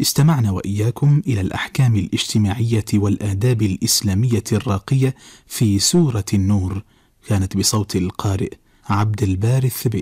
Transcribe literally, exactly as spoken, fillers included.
استمعنا وإياكم إلى الأحكام الاجتماعية والآداب الإسلامية الراقية في سورة النور، كانت بصوت القارئ عبد الباري الثبيت.